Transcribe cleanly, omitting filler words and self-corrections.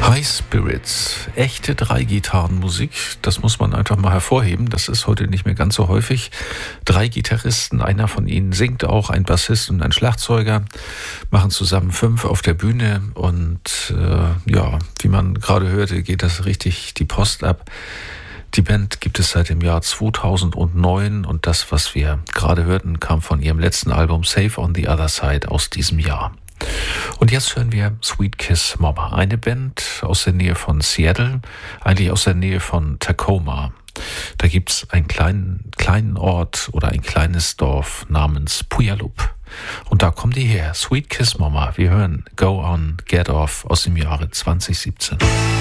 High Spirits, echte Dreigitarrenmusik, das muss man einfach mal hervorheben. Das ist heute nicht mehr ganz so häufig. 3 Gitarristen, einer von ihnen singt auch, ein Bassist und ein Schlagzeuger, machen zusammen 5 auf der Bühne und wie man gerade hörte, geht das richtig die Post ab. Die Band gibt es seit dem Jahr 2009 und das, was wir gerade hörten, kam von ihrem letzten Album Safe on the Other Side aus diesem Jahr. Und jetzt hören wir Sweet Kiss Mama, eine Band aus der Nähe von Seattle, eigentlich aus der Nähe von Tacoma. Da gibt's einen kleinen Ort oder ein kleines Dorf namens Puyallup. Und da kommen die her, Sweet Kiss Mama. Wir hören Go On, Get Off aus dem Jahre 2017.